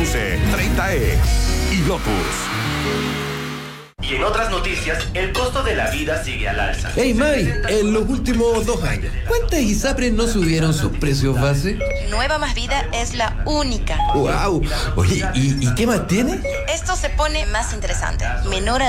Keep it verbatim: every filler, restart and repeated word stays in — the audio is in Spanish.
once treinta E y Lotus. Y en otras noticias, el costo de la vida sigue al alza. Hey May, en los últimos dos años, ¿cuántas ISAPRES no subieron sus precios base? Nueva Más Vida es la única. ¡Wow! Oye, ¿y, y qué más tiene? Esto se pone más interesante. Menor